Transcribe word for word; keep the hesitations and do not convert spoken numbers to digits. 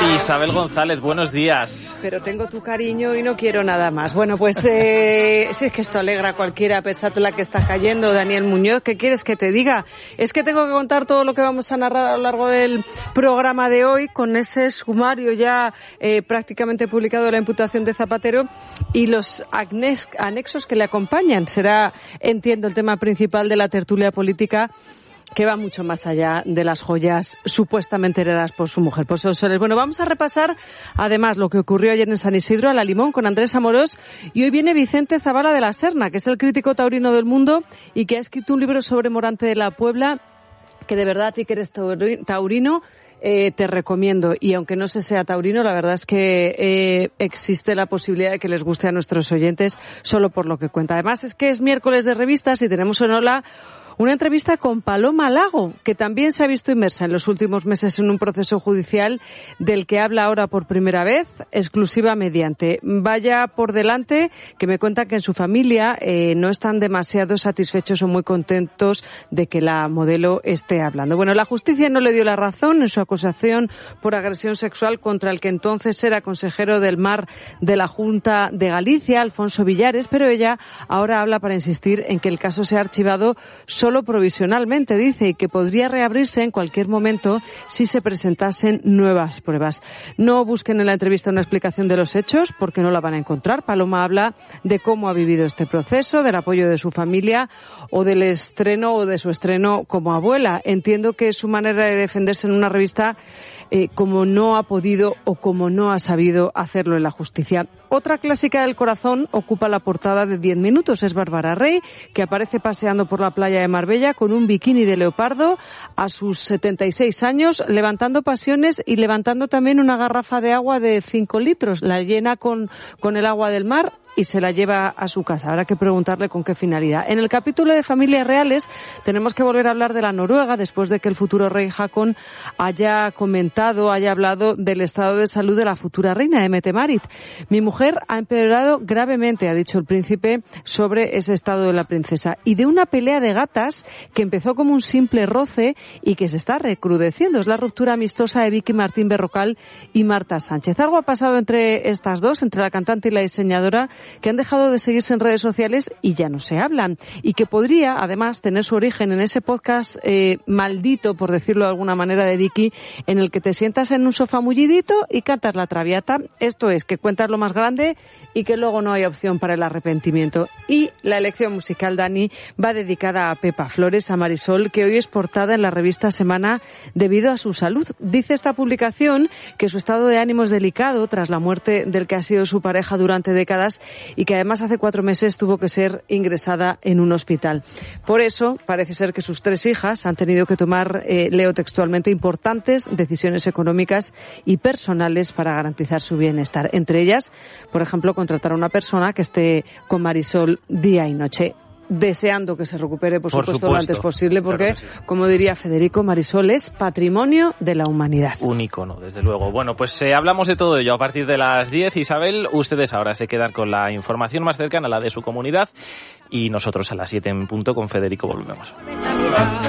Isabel González, buenos días. Pero tengo tu cariño y no quiero nada más. Bueno, pues eh, si es que esto alegra a cualquiera, a pesar de la que está cayendo, Daniel Muñoz, ¿qué quieres que te diga? Es que tengo que contar todo lo que vamos a narrar a lo largo del programa de hoy, con ese sumario ya eh, prácticamente publicado de la imputación de Zapatero y los anexos que le acompañan. Será, entiendo, el tema principal de la tertulia política, que va mucho más allá de las joyas supuestamente heredadas por su mujer, por sus soles. Bueno, vamos a repasar además lo que ocurrió ayer en San Isidro, a La Limón, con Andrés Amorós, y hoy viene Vicente Zavala de la Serna, que es el crítico taurino del mundo y que ha escrito un libro sobre Morante de la Puebla, que de verdad, a ti que eres taurino, Eh, te recomiendo, y aunque no se sea taurino, la verdad es que eh, existe la posibilidad de que les guste a nuestros oyentes solo por lo que cuenta. Además es que es miércoles de revistas y tenemos en Ola una entrevista con Paloma Lago, que también se ha visto inmersa en los últimos meses en un proceso judicial del que habla ahora por primera vez, exclusiva mediante. Vaya por delante que me cuenta que en su familia eh, no están demasiado satisfechos o muy contentos de que la modelo esté hablando. Bueno, la justicia no le dio la razón en su acusación por agresión sexual contra el que entonces era consejero del Mar de la Junta de Galicia, Alfonso Villares, pero ella ahora habla para insistir en que el caso sea archivado solo provisionalmente, dice, y que podría reabrirse en cualquier momento si se presentasen nuevas pruebas. No busquen en la entrevista una explicación de los hechos, porque no la van a encontrar. Paloma habla de cómo ha vivido este proceso, del apoyo de su familia o del estreno o de su estreno como abuela. Entiendo que es su manera de defenderse en una revista eh, como no ha podido o como no ha sabido hacerlo en la justicia. Otra clásica del corazón ocupa la portada de diez minutos. Es Bárbara Rey, que aparece paseando por la playa de Marbella con un bikini de leopardo a sus setenta y seis años, levantando pasiones y levantando también una garrafa de agua de cinco litros. La llena con, con el agua del mar y se la lleva a su casa. Habrá que preguntarle con qué finalidad. En el capítulo de familias reales tenemos que volver a hablar de la Noruega, después de que el futuro rey Haakon haya comentado, haya hablado del estado de salud de la futura reina de Mette-Marit. Mi mujer ha empeorado gravemente, ha dicho el príncipe, sobre ese estado de la princesa, y de una pelea de gatas que empezó como un simple roce y que se está recrudeciendo. Es la ruptura amistosa de Vicky Martín Berrocal y Marta Sánchez. Algo ha pasado entre estas dos, entre la cantante y la diseñadora, que han dejado de seguirse en redes sociales y ya no se hablan, y que podría además tener su origen en ese podcast eh, maldito, por decirlo de alguna manera, de Vicky, en el que te sientas en un sofá mullidito y cantas la Traviata. Esto es, que cuentas lo más grande y que luego no hay opción para el arrepentimiento. Y la elección musical, Dani, va dedicada a Pepa Flores, a Marisol, que hoy es portada en la revista Semana debido a su salud. Dice esta publicación que su estado de ánimo es delicado tras la muerte del que ha sido su pareja durante décadas y que además hace cuatro meses tuvo que ser ingresada en un hospital. Por eso, parece ser que sus tres hijas han tenido que tomar, eh, leo textualmente, importantes decisiones económicas y personales para garantizar su bienestar. Entre ellas, por ejemplo, contratar a una persona que esté con Marisol día y noche. Deseando que se recupere, por, por supuesto, supuesto, lo antes posible, porque, claro sí, como diría Federico, Marisol es patrimonio de la humanidad. Un icono, desde luego. Bueno, pues eh, hablamos de todo ello a partir de las diez. Isabel, ustedes ahora se quedan con la información más cercana a la de su comunidad y nosotros a las siete en punto con Federico volvemos.